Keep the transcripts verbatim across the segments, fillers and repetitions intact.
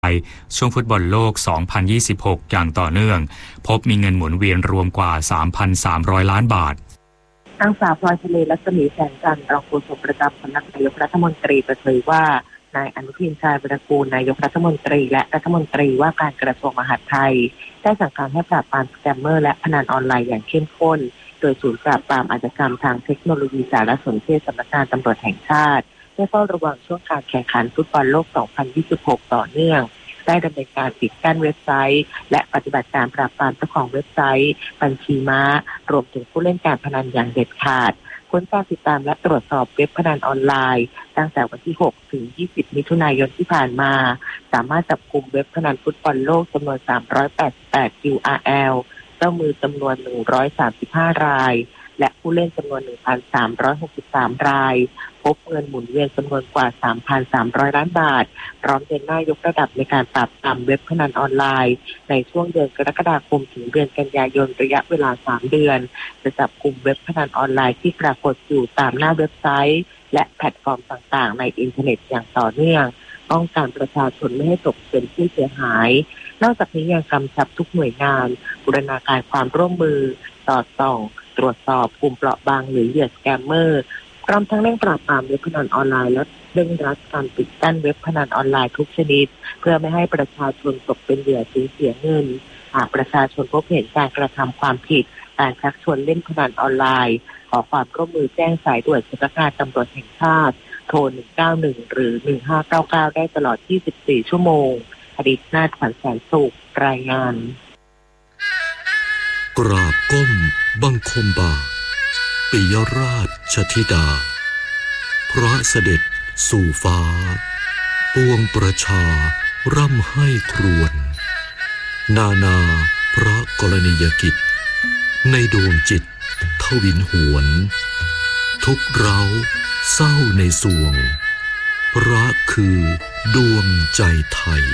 ช่วงฟุตบอลโลก สองพันยี่สิบหก อย่างต่อเนื่องพบมีเงินหมุนเวียนรวมกว่า สามพันสามร้อย ล้านบาทนางสาวพลอยทะเลรัศมีแสงจันทร์รองโฆษกประจำสำนักนายกรัฐมนตรีเปิดเผยว่านายอนุทินชาญวิรากูลนายกรัฐมนตรีและรัฐมนตรีว่าการกระทรวงมหาดไทยได้สั่งการให้ปราบปรามสแกมเมอร์และพนันออนไลน์อย่างเข้มข้นโดยศูนย์ปราบปรามอาชญากรรมทางเทคโนโลยีสารสนเทศสำนักงานตำรวจแห่งชาติได้เฝ้าระวังช่วงการแข่งขันฟุตบอลโลก สองพันยี่สิบหก ต่อเนื่องได้ดำเนินการปิดกั้นเว็บไซต์และปฏิบัติการปราบปรามเจ้าของเว็บไซต์บัญชีม้ารวมถึงผู้เล่นการพนันอย่างเด็ดขาดผลการติดตามและตรวจสอบเว็บพนันออนไลน์ตั้งแต่วันที่หกถึงยี่สิบมิถุนายนที่ผ่านมาสามารถจับกุมเว็บพนันฟุตบอลโลกจำนวนสามร้อยแปดสิบแปด คิว อาร์ แอล เจ้ามือจำนวนหนึ่งร้อยสามสิบห้ารายและผู้เล่นจำนวน หนึ่งพันสามร้อยหกสิบสาม รายพบเงินหมุนเวียนจำนวนกว่า สามพันสามร้อย ล้านบาทพร้อมเดินหน้ายกระดับในการปราบปรามเว็บพนันออนไลน์ในช่วงเดือนกรกฎาคมถึงเดือนกันยายนระยะเวลาสามเดือนจะจับกุมเว็บพนันออนไลน์ที่ปรากฏอยู่ตามหน้าเว็บไซต์และแพลตฟอร์มต่างๆในอินเทอร์เน็ตอย่างต่อเนื่องป้องกันประชาชนไม่ให้ตกเป็นผู้เสียหายนอกจากนี้ยังกำชับทุกหน่วยงานบูรณาการความร่วมมือต่อส่องตรวจสอบกลุ่มเปราะบางหรือเหยื่อสแกมเมอร์พร้อมทั้งเร่งปราบปรามเว็บพนันออนไลน์และเร่งรัดการปิดกั้นเว็บพนันออนไลน์ทุกชนิดเพื่อไม่ให้ประชาชนตกเป็นเหยื่อสูญเสียเงินหากประชาชนพบเห็นการกระทำความผิดการชักชวนเล่นพนันออนไลน์ขอความร่วมมือแจ้งสายด่วนสำนักงานตำรวจแห่งชาติโทรหนึ่งเก้าหนึ่งหรือหนึ่งห้าเก้าเก้าได้ตลอดยี่สิบสี่ชั่วโมงอดิษฐ์นาถ ขวัญแสนสุขรายงานกราบก้มบังคมบาทปิยราชธิดาพระเสด็จสู่ฟ้าปวงประชาร่ำให้ครวญนานาพระกรณียกิจในดวงจิตทวินหวนทุกเร้าเศร้าในสวงพระคือดวงใจไทย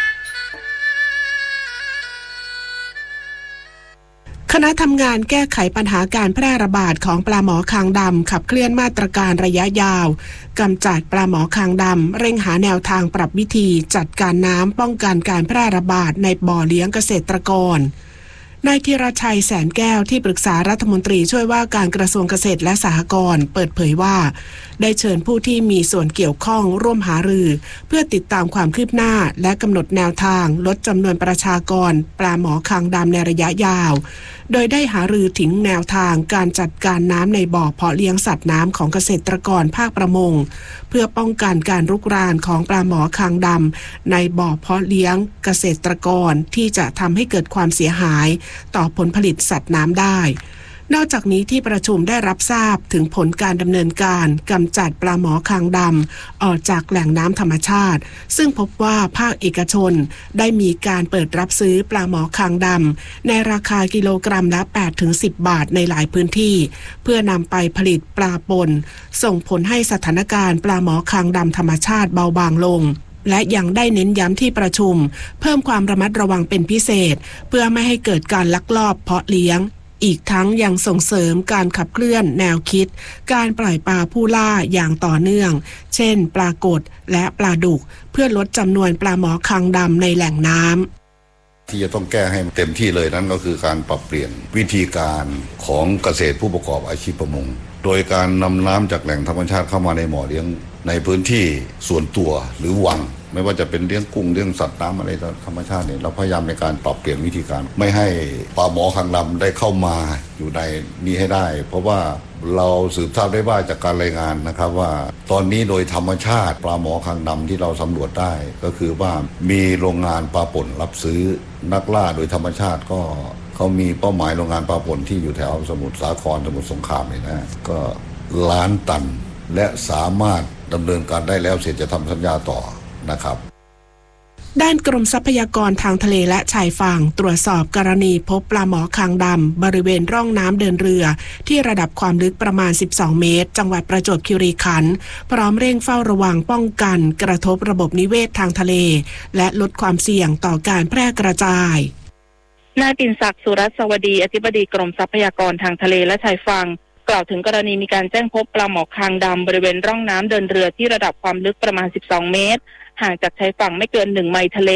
คณะทำงานแก้ไขปัญหาการแพร่ระบาดของปลาหมอคางดำขับเคลื่อนมาตรการระยะยาวกำจัดปลาหมอคางดำเร่งหาแนวทางปรับวิธีจัดการน้ำป้องกันการแพร่ระบาดในบ่อเลี้ยงเกษตรกรนายธีรชัยแสนแก้วที่ปรึกษารัฐมนตรีช่วยว่าการกระทรวงเกษตรและสหกรณ์เปิดเผยว่าได้เชิญผู้ที่มีส่วนเกี่ยวข้องร่วมหารือเพื่อติดตามความคืบหน้าและกำหนดแนวทางลดจำนวนประชากรปลาหมอคางดำในระยะยาวโดยได้หารือถึงแนวทางการจัดการน้ำในบ่อเพาะเลี้ยงสัตว์น้ำของเกษตรกรภาคประมงเพื่อป้องกันการรุกรานของปลาหมอคางดำในบ่อเพาะเลี้ยงเกษตรกรที่จะทำให้เกิดความเสียหายต่อผลผลิตสัตว์น้ำได้นอกจากนี้ที่ประชุมได้รับทราบถึงผลการดำเนินการกำจัดปลาหมอคางดำออกจากแหล่งน้ำธรรมชาติซึ่งพบว่าภาคเอกชนได้มีการเปิดรับซื้อปลาหมอคางดำในราคากิโลกรัมละ แปดถึงสิบ บาทในหลายพื้นที่เพื่อนำไปผลิตปลาปนส่งผลให้สถานการณ์ปลาหมอคางดำธรรมชาติเบาบางลงและยังได้เน้นย้ำที่ประชุมเพิ่มความระมัดระวังเป็นพิเศษเพื่อไม่ให้เกิดการลักลอบเพาะเลี้ยงอีกทั้งยังส่งเสริมการขับเคลื่อนแนวคิดการปล่อยปลาผู้ล่าอย่างต่อเนื่องเช่นปลากดและปลาดุกเพื่อลดจำนวนปลาหมอคางดำในแหล่งน้ำที่จะต้องแก้ให้เต็มที่เลยนั้นก็คือการปรับเปลี่ยนวิธีการของเกษตรผู้ประกอบอาชีพประมงโดยการนำน้ำจากแหล่งธรรมชาติเข้ามาในบ่อเลี้ยงในพื้นที่ส่วนตัวหรือวังไม่ว่าจะเป็นเลี้ยงกุ้งเลี้ยงสัตว์น้ำอะไรธรรมชาติเนี่ยเราพยายามในการปรับเปลี่ยนวิธีการไม่ให้ปลาหมอคางดำได้เข้ามาอยู่ในนี้ให้ได้เพราะว่าเราสืบทราบได้ว่าจากการรายงานนะครับว่าตอนนี้โดยธรรมชาติปลาหมอคางดำที่เราสำรวจได้ก็คือว่ามีโรงงานปลาป่นรับซื้อนักล่าโดยธรรมชาติก็เขามีเป้าหมายโรงงานปลาป่นที่อยู่แถวสมุทรสาครสมุทรสงครามเลยนะก็ล้านตันและสามารถดำเนินการได้แล้วเสร็จจะทำสัญญาต่อนะครับด้านกรมทรัพยากรทางทะเลและชายฝั่งตรวจสอบกรณีพบปลาหมอคางดำบริเวณร่องน้ำเดินเรือที่ระดับความลึกประมาณสิบสองเมตรจังหวัดประจวบคีรีขันธ์พร้อมเร่งเฝ้าระวังป้องกันกระทบระบบนิเวศทางทะเลและลดความเสี่ยงต่อการแพร่กระจายนายปิ่นศักดิ์สุรัสวดีอธิบดีกรมทรัพยากรทางทะเลและชายฝั่งกล่าวถึงกรณีมีการแจ้งพบปลาหมอคางดำบริเวณร่องน้ำเดินเรือที่ระดับความลึกประมาณสิบสองเมตรห่างจากชายฝั่งไม่เกินหนึ่งไมล์ทะเล